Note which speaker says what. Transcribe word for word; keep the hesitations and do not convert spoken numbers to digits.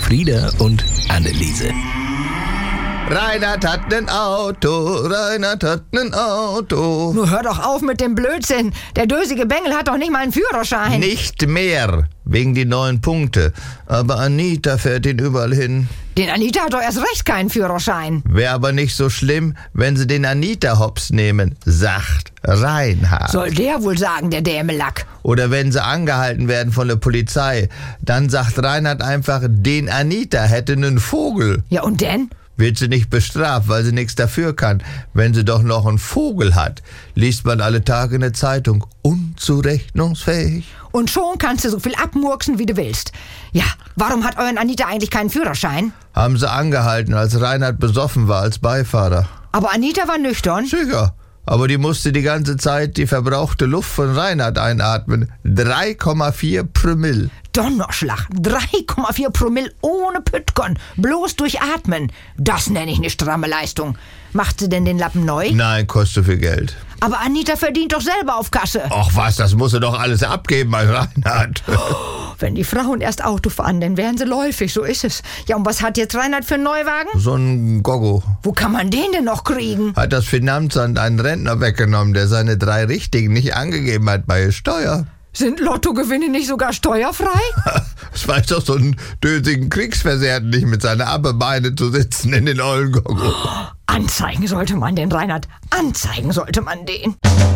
Speaker 1: Frieda und Anneliese.
Speaker 2: Reinhard hat nen Auto, Reinhard hat nen Auto.
Speaker 3: Nur hör doch auf mit dem Blödsinn. Der dösige Bengel hat doch nicht mal einen Führerschein.
Speaker 2: Nicht mehr, wegen die neuen Punkte. Aber Anita fährt ihn überall hin.
Speaker 3: Den Anita hat doch erst recht keinen Führerschein.
Speaker 2: Wäre aber nicht so schlimm, wenn sie den Anita-Hops nehmen, sagt Reinhard.
Speaker 3: Soll der wohl sagen, der Dämelack.
Speaker 2: Oder wenn sie angehalten werden von der Polizei, dann sagt Reinhard einfach, den Anita hätte nen Vogel.
Speaker 3: Ja, und denn?
Speaker 2: Wird sie nicht bestraft, weil sie nichts dafür kann, wenn sie doch noch einen Vogel hat. Liest man alle Tage in der Zeitung. Unzurechnungsfähig.
Speaker 3: Und schon kannst du so viel abmurksen, wie du willst. Ja, warum hat euren Anita eigentlich keinen Führerschein?
Speaker 2: Haben sie angehalten, als Reinhard besoffen war als Beifahrer.
Speaker 3: Aber Anita war nüchtern.
Speaker 2: Sicher. Aber die musste die ganze Zeit die verbrauchte Luft von Reinhard einatmen. drei Komma vier Promille.
Speaker 3: Donnerschlag, drei Komma vier Promille ohne Pütgon, bloß durch Atmen. Das nenne ich eine stramme Leistung. Macht sie denn den Lappen neu?
Speaker 2: Nein, kostet viel Geld.
Speaker 3: Aber Anita verdient doch selber auf Kasse.
Speaker 2: Ach was, das muss sie doch alles abgeben bei Reinhard.
Speaker 3: Wenn die Frauen erst Auto fahren, dann wären sie läufig, so ist es. Ja, und was hat jetzt Reinhard für einen Neuwagen?
Speaker 2: So ein Goggo.
Speaker 3: Wo kann man den denn noch kriegen?
Speaker 2: Hat das Finanzamt einen Rentner weggenommen, der seine drei Richtigen nicht angegeben hat bei der Steuer.
Speaker 3: Sind Lottogewinne nicht sogar steuerfrei?
Speaker 2: Das weiß doch so einen dösigen Kriegsversehrten nicht, mit seinen Abbebeine zu sitzen in den ollen Goggo.
Speaker 3: Anzeigen sollte man den, Reinhard. Anzeigen sollte man den.